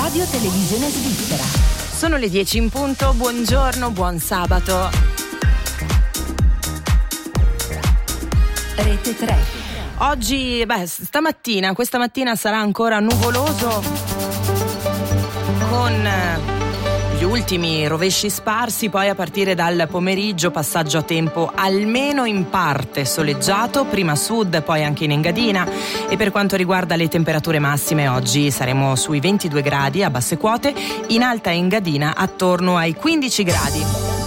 Radio Televisione Svizzera. Sono le 10 in punto, buongiorno, buon sabato. Rete 3. Oggi, questa mattina sarà ancora nuvoloso con gli ultimi rovesci sparsi, poi a partire dal pomeriggio passaggio a tempo almeno in parte soleggiato, prima a sud, poi anche in Engadina. E per quanto riguarda le temperature massime, oggi saremo sui 22 gradi a basse quote, in alta Engadina attorno ai 15 gradi.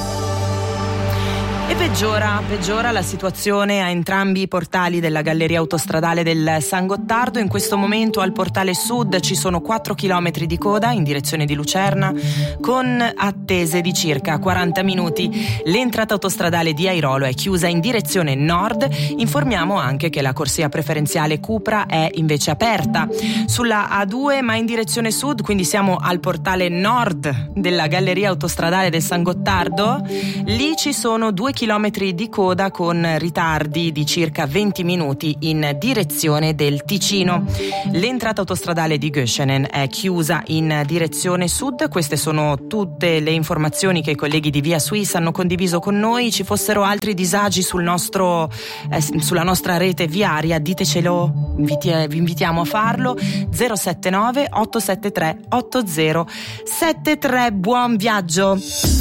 E peggiora la situazione a entrambi i portali della galleria autostradale del San Gottardo. In questo momento al portale sud ci sono 4 chilometri di coda in direzione di Lucerna, con attese di circa 40 minuti. L'entrata autostradale di Airolo è chiusa in direzione nord. Informiamo anche che la corsia preferenziale Cupra è invece aperta sulla A2 ma in direzione sud, quindi siamo al portale nord della galleria autostradale del San Gottardo. Lì ci sono 2 chilometri di coda con ritardi di circa 20 minuti in direzione del Ticino. L'entrata autostradale di Göschenen è chiusa in direzione sud. Queste sono tutte le informazioni che i colleghi di Via Suisse hanno condiviso con noi. Ci fossero altri disagi sulla nostra rete viaria, ditecelo, vi invitiamo a farlo. 079 873 8073. Buon viaggio.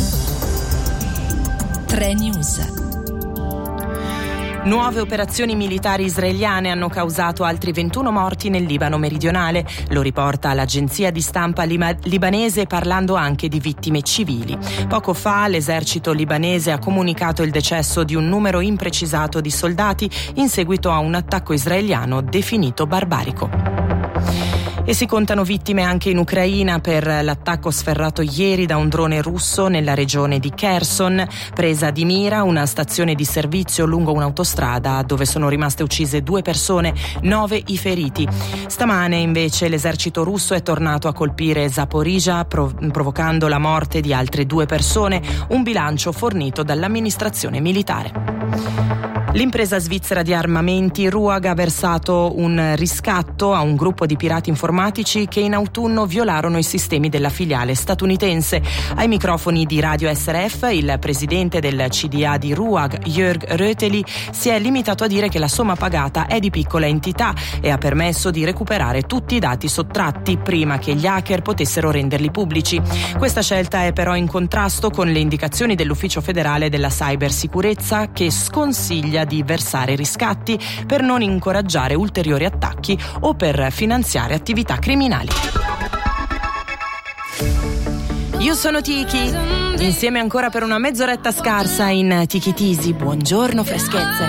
3 News. Nuove operazioni militari israeliane hanno causato altri 21 morti nel Libano meridionale. Lo riporta l'agenzia di stampa libanese, parlando anche di vittime civili. Poco fa l'esercito libanese ha comunicato il decesso di un numero imprecisato di soldati in seguito a un attacco israeliano definito barbarico. E si contano vittime anche in Ucraina per l'attacco sferrato ieri da un drone russo nella regione di Kherson. Presa di mira una stazione di servizio lungo un'autostrada dove sono rimaste uccise 2 persone, 9 i feriti. Stamane invece l'esercito russo è tornato a colpire Zaporizhzhia provocando la morte di altre 2 persone, un bilancio fornito dall'amministrazione militare. L'impresa svizzera di armamenti RUAG ha versato un riscatto a un gruppo di pirati informatici che in autunno violarono i sistemi della filiale statunitense. Ai microfoni di Radio SRF il presidente del CDA di RUAG, Jörg Röteli, si è limitato a dire che la somma pagata è di piccola entità e ha permesso di recuperare tutti i dati sottratti prima che gli hacker potessero renderli pubblici. Questa scelta è però in contrasto con le indicazioni dell'Ufficio federale della cybersicurezza, che sconsiglia di versare riscatti per non incoraggiare ulteriori attacchi o per finanziare attività criminali. Io sono Tiki, insieme ancora per una mezz'oretta scarsa in Tiki Tisi. Buongiorno freschezze.